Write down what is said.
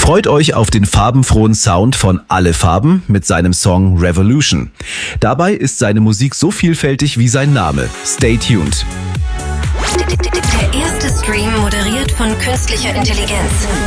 Freut euch auf den farbenfrohen Sound von Alle Farben mit seinem Song Revolution. Dabei ist seine Musik so vielfältig wie sein Name. Stay tuned. Der erste Stream moderiert von künstlicher Intelligenz.